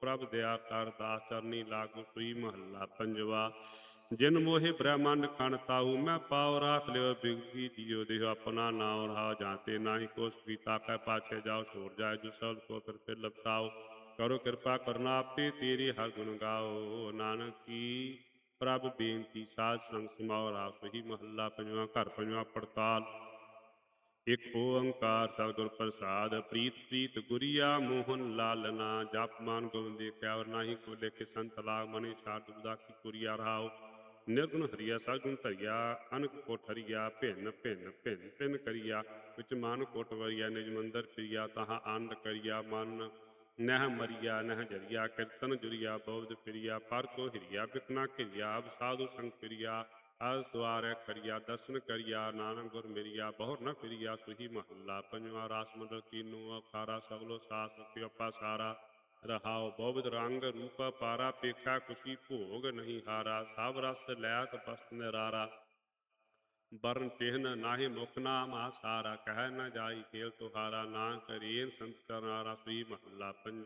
ਪ੍ਰਭ ਦਇਆ ਕਰ ਦਾਸ ਚਰਨੀ ਲਾਗੂ ਸੋਈ ਮਹੱਲਾ ਪੰਜਵਾ। ਜਿਨ ਮੋਹਿ ਬ੍ਰਹਮੰਡ ਖਣ ਤਾਹੂ ਮੈਂ ਪਾਉ ਰਾਖ ਲਿਓ ਬਿਗਸੀ ਜੀਓ ਦੇਹ ਆਪਣਾ ਨਾਉ ਰਹਾ ਜਾਂਤੇ ਨਾਹੀ ਕੋਸ ਵੀ ਤਾਕੈ ਪਾਛੇ ਜਾਓ ਛੋੜ ਜਾਏ ਜੋ ਸਬਦ ਕੋ ਫਿਰ ਲਪਟਾਓ ਕਰੋ ਕਿਰਪਾ ਕਰਨਾ ਆਪੇ ਤੇਰੀ ਹਰ ਗੁਣ ਗਾਓ ਨਾਨਕ ਕੀ ਪ੍ਰਭ ਬੇਨਤੀ ਸਾਧ ਸੰਗ ਸਮਾਉ ਰਾਸ ਸੋਈ ਮਹੱਲਾ ਪੰਜਵਾਂ। ਘਰ ਪੰਜਵਾਂ ਪੜਤਾਲ। ਇਕ ਓੰਕਾਰ ਸਤਿਗੁਰ ਪ੍ਰਸਾਦ ਪ੍ਰੀਤ ਪ੍ਰੀਤ ਗੁਰੀਆ ਮੋਹਨ ਲਾਲਨਾ ਜਪ ਮਾਨ ਗੋਬਿੰਦ ਦੇਖਿਆ ਔਰ ਨਾਹੀ ਕੋ ਲੇਖੇ ਸੰਤ ਲਾਗ ਮਨੀ ਸ਼ਾਰਦ ਬੁਦਾ ਕੀ ਕੁਰੀਆ ਰਹਾਉ ਨਿਰਗੁਣ ਹਰੀਆ ਸਤਿਗੁਣ ਧਰੀਆ ਅਨਕ ਕੋਠਰੀਆ ਭਿੰਨ ਭਿੰਨ ਭਿੰਨ ਭਿੰਨ ਕਰੀਆ ਵਿੱਚ ਮਨ ਕੋਟਵਰੀਆ ਨਿਜ ਮੰਦਰ ਪ੍ਰਿਆ ਤਹਾਂ ਆਨੰਦ ਕਰੀਆ ਮਨ ਨਹਿ ਮਰੀਆ ਨਹਿ ਜਰੀਆ ਕੀਰਤਨ ਜੁਰੀਆ ਬੋਧ ਫਿਰੀਆ ਪਰ ਕੋ ਹਿਰੀਆ ਬਿਕਨਾ ਘਿਰਿਆ ਅਬ ਸਾਧੂ ਸੰਗ ਫਿਰੀਆ ਅਸ ਦੁਆਰੈ ਖਰੀਆ ਦਰਸ਼ਨ ਕਰੀਆ ਨਾਨਕ ਗੁਰ ਮਿਰਿਆ ਬਹੁਰ ਨ ਫਿਰੀਆ ਸੁਹੀ ਮਹੱਲਾ ਪੰਜਵਾਂ। ਰਾਸ ਮੰਡਲ ਕੀਨੂ ਅਖਾਰਾ ਸਗਲੋ ਸਾਸ ਰਖਿਓ ਸਾਰਾ ਰਹਾਉ ਬਹੁਵਿਧ ਰੰਗ ਰੂਪ ਪਾਰਾ ਪੇਖਾ ਖੁਸ਼ੀ ਭੋਗ ਨਹੀਂ ਹਾਰਾ ਸਭ ਰਸ ਲੈਤ ਬਸਤ ਨਿਰਾਰਾ ਬਰਨ ਚਿਹਨ ਨਾਹੀ ਮੁਖ ਨਾਮ ਆਸਾਰਾ ਕਹਿ ਨ ਜਾਈ ਖੇਲ ਤੁਹਾਰਾ ਨਾ ਕਰੀਨ ਸੰਤ ਕਰਨਾਰਾ ਸੁਈ ਮਹੱਲਾ ਪੰਜ।